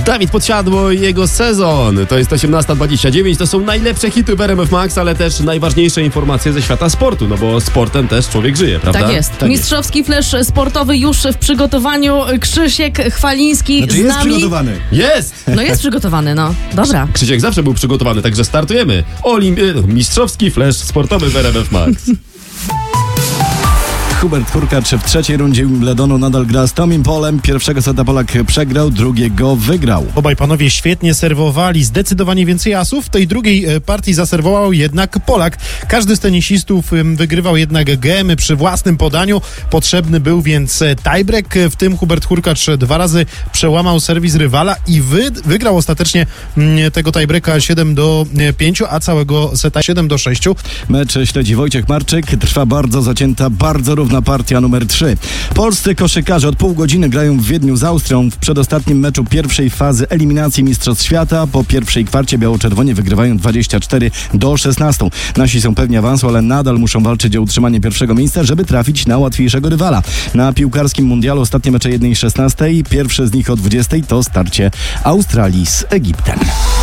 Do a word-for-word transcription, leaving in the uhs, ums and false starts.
Dawid Podsiadło i jego sezon. To jest osiemnasta dwadzieścia dziewięć. To są najlepsze hity w R M F Max, ale też najważniejsze informacje ze świata sportu, no bo sportem też człowiek żyje, prawda? Tak jest. Tak Mistrzowski flash sportowy już w przygotowaniu. Krzysiek Chwaliński Znaczy z jest nami. przygotowany. Jest! No jest przygotowany, no. Dobra. Krzysiek zawsze był przygotowany, także startujemy. Olimp- Mistrzowski flash sportowy w R M F Max. Hubert Hurkacz w trzeciej rundzie Wimbledonu nadal gra z Tomim Polem. Pierwszego seta Polak przegrał, drugiego wygrał. Obaj panowie świetnie serwowali, zdecydowanie więcej asów. W tej drugiej partii zaserwował jednak Polak. Każdy z tenisistów wygrywał jednak gemy przy własnym podaniu. Potrzebny był więc tiebreak. W tym Hubert Hurkacz dwa razy przełamał serwis rywala i wy, wygrał ostatecznie tego tiebreaka siedem do pięciu, a całego seta siedem do sześciu. Mecz śledzi Wojciech Marczyk. Trwa bardzo zacięta, bardzo równa partia numer trzy. Polscy koszykarze od pół godziny grają w Wiedniu z Austrią w przedostatnim meczu pierwszej fazy eliminacji Mistrzostw Świata. Po pierwszej kwarcie biało-czerwoni wygrywają dwadzieścia cztery do szesnastu. Nasi są pewni awansu, ale nadal muszą walczyć o utrzymanie pierwszego miejsca, żeby trafić na łatwiejszego rywala. Na piłkarskim mundialu ostatnie mecze jednej szesnastej. Pierwsze z nich o dwudziestej to starcie Australii z Egiptem.